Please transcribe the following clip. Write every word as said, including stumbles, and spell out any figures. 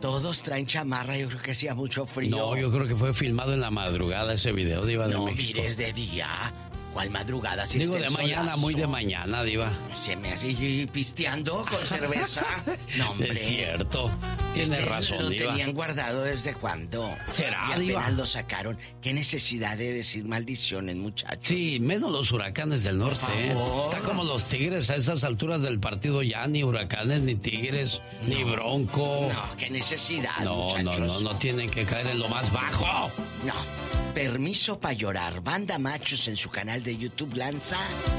Todos traen chamarra, yo creo que hacía mucho frío. No, yo creo que fue filmado en la madrugada ese video, Diva de no, México. No, mires de día. ¿Cuál madrugada? Si Digo, está de el mañana, solazo. muy de mañana, Diva. Se me hace y pisteando con cerveza. No, hombre. Es cierto. Tienes este razón, lo Diva. tenían guardado desde cuándo. ¿Será, y apenas Diva? lo sacaron. Qué necesidad de decir maldiciones, muchachos. Sí, menos los huracanes del norte. ¿eh? Está como los tigres a esas alturas del partido ya, ni huracanes, ni tigres, no, ni bronco. No, qué necesidad, no, muchachos. No, no, no tienen que caer en lo más bajo. No. Permiso para llorar. Banda Machos en su canal de YouTube lanza